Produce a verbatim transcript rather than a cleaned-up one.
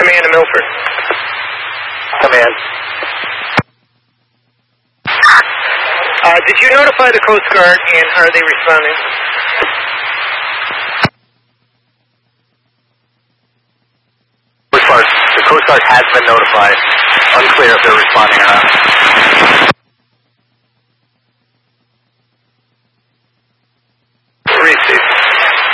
Command to Milford. Command. Uh, did you notify the Coast Guard, and are they responding? Coast Guard, the Coast Guard has been notified. Unclear if they're responding or not.